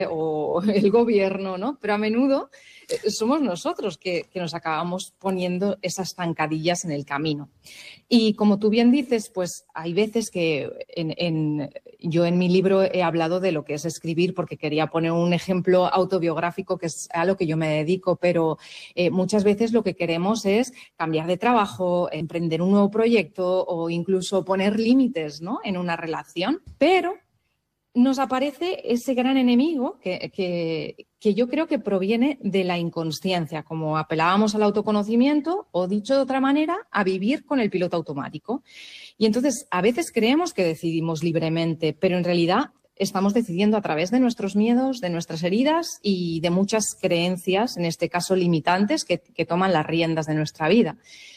o el gobierno, ¿no? Pero a menudo somos nosotros que nos acabamos poniendo esas zancadillas en el camino. Y como tú bien dices, pues hay veces que yo en mi libro he hablado de lo que es escribir porque quería poner un ejemplo autobiográfico que es a lo que yo me dedico, pero muchas veces lo que queremos es cambiar de trabajo, emprender un nuevo proyecto o incluso poner límites, ¿no?, en una relación, pero nos aparece ese gran enemigo que yo creo que proviene de la inconsciencia, como apelábamos al autoconocimiento o, dicho de otra manera, a vivir con el piloto automático. Y entonces a veces creemos que decidimos libremente, pero en realidad estamos decidiendo a través de nuestros miedos, de nuestras heridas y de muchas creencias, en este caso limitantes, que toman las riendas de nuestra vida.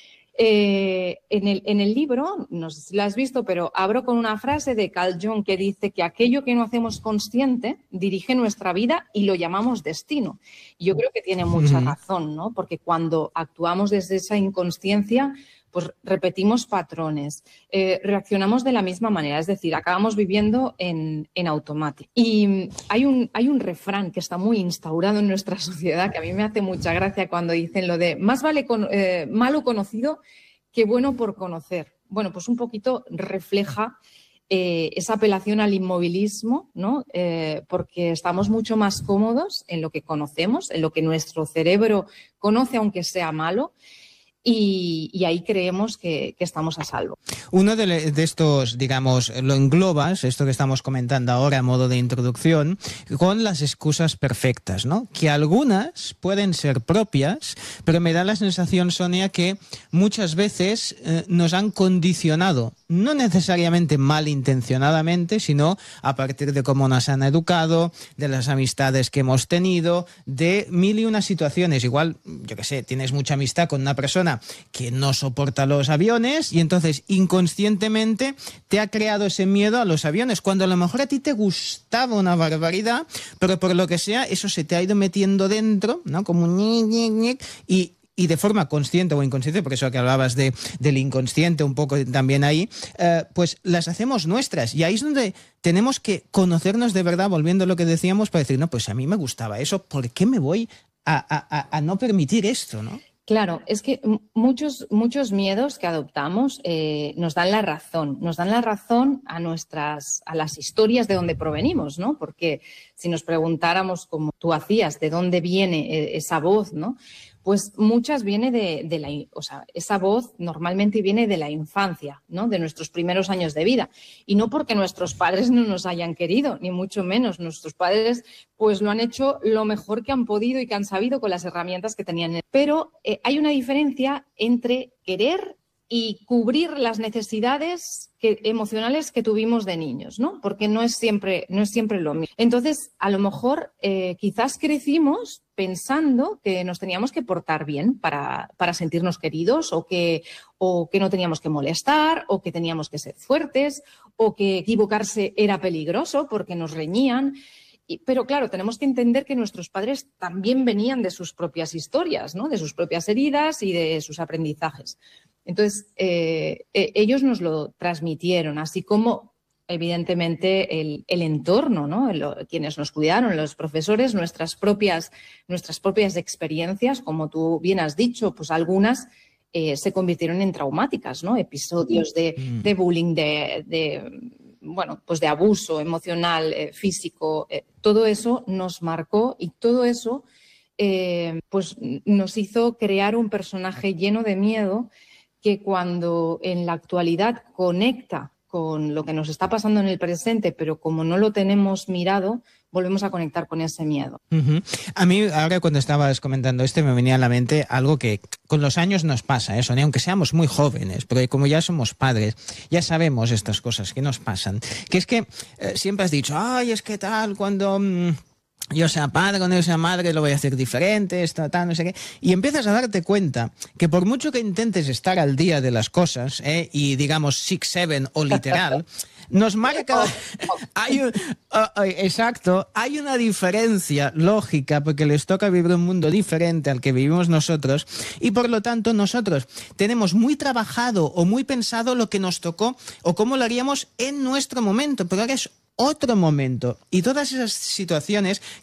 En el libro, no sé si lo has visto, pero abro con una frase de Carl Jung que dice que aquello que no hacemos consciente dirige nuestra vida y lo llamamos destino. Y yo creo que tiene mucha razón, ¿no? Porque cuando actuamos desde esa inconsciencia, pues repetimos patrones, reaccionamos de la misma manera, es decir, acabamos viviendo en automático. Y hay un refrán que está muy instaurado en nuestra sociedad que a mí me hace mucha gracia cuando dicen lo de más vale malo conocido que bueno por conocer. Bueno, pues un poquito refleja esa apelación al inmovilismo, ¿no? Porque estamos mucho más cómodos en lo que conocemos, en lo que nuestro cerebro conoce aunque sea malo. Y ahí creemos que estamos a salvo. Uno de estos, digamos, lo englobas, esto que estamos comentando ahora a modo de introducción, con las excusas perfectas, ¿no? Que algunas pueden ser propias, pero me da la sensación, Sonia, que muchas veces nos han condicionado, no necesariamente malintencionadamente, sino a partir de cómo nos han educado, de las amistades que hemos tenido, de mil y unas situaciones. Igual, yo qué sé, tienes mucha amistad con una persona que no soporta los aviones y entonces inconscientemente te ha creado ese miedo a los aviones, cuando a lo mejor a ti te gustaba una barbaridad, pero por lo que sea eso se te ha ido metiendo dentro, ¿no? Como un y de forma consciente o inconsciente, por eso que hablabas del inconsciente un poco también ahí, pues las hacemos nuestras. Y ahí es donde tenemos que conocernos de verdad, volviendo a lo que decíamos, para decir, no, pues a mí me gustaba eso, ¿por qué me voy a no permitir esto, ¿no? Claro, es que muchos miedos que adoptamos nos dan la razón a las historias de donde provenimos, ¿no? Porque si nos preguntáramos, como tú hacías, de dónde viene esa voz, ¿no? Pues muchas viene esa voz normalmente viene de la infancia, ¿no? De nuestros primeros años de vida. Y no porque nuestros padres no nos hayan querido, ni mucho menos. Nuestros padres pues lo han hecho lo mejor que han podido y que han sabido con las herramientas que tenían. Pero hay una diferencia entre querer y cubrir las necesidades emocionales que tuvimos de niños, ¿no? Porque no es siempre lo mismo. Entonces, a lo mejor quizás crecimos pensando que nos teníamos que portar bien para sentirnos queridos o que no teníamos que molestar o que teníamos que ser fuertes o que equivocarse era peligroso porque nos reñían. Pero claro, tenemos que entender que nuestros padres también venían de sus propias historias, ¿no? De sus propias heridas y de sus aprendizajes. Entonces, ellos nos lo transmitieron, así como, evidentemente, el entorno, ¿no? Quienes nos cuidaron, los profesores, nuestras propias experiencias, como tú bien has dicho, pues algunas se convirtieron en traumáticas, ¿no? Episodios de bullying, pues de abuso emocional, físico, todo eso nos marcó y todo eso pues nos hizo crear un personaje lleno de miedo que cuando en la actualidad conecta con lo que nos está pasando en el presente, pero como no lo tenemos mirado, volvemos a conectar con ese miedo. A mí, ahora cuando estabas comentando esto, me venía a la mente algo que con los años nos pasa, Sonia, aunque seamos muy jóvenes, porque como ya somos padres, ya sabemos estas cosas que nos pasan. Que es que siempre has dicho, ay, es que tal, cuando yo sea padre o no sea madre, lo voy a hacer diferente, esto, tal, no sé qué. Y empiezas a darte cuenta que por mucho que intentes estar al día de las cosas, y digamos 6-7 o literal, nos marca... Exacto, hay una diferencia lógica porque les toca vivir un mundo diferente al que vivimos nosotros y por lo tanto nosotros tenemos muy trabajado o muy pensado lo que nos tocó o cómo lo haríamos en nuestro momento, pero ahora es otro momento. Y todas esas situaciones